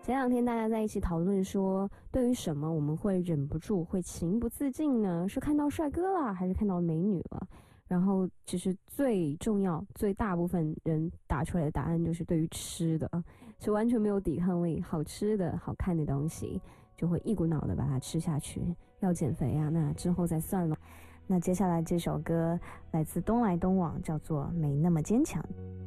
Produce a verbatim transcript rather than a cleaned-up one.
前两天大家在一起讨论说，对于什么我们会忍不住、会情不自禁呢？是看到帅哥啦，还是看到美女了？然后其实最重要、最大部分人打出来的答案就是对于吃的，是完全没有抵抗力。好吃的好看的东西，就会一股脑的把它吃下去。要减肥啊，那之后再算了。那接下来这首歌来自东来东往，叫做《没那么坚强》。